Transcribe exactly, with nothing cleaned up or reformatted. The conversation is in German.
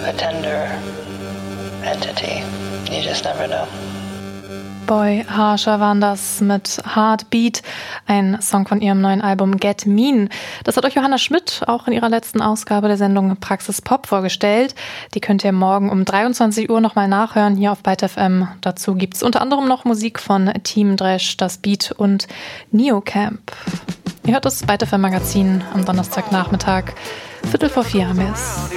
a tender entity. You just never know. Boy Harsher waren das mit Heartbeat, ein Song von ihrem neuen Album Get Mean. Das hat euch Johanna Schmidt auch in ihrer letzten Ausgabe der Sendung Praxis Pop vorgestellt. Die könnt ihr morgen um dreiundzwanzig Uhr nochmal nachhören hier auf Byte F M. Dazu gibt's unter anderem noch Musik von Team Dresch, Das Beat und Neocamp. Ihr hört das Byte F M Magazin am Donnerstagnachmittag. Viertel vor vier haben wir es.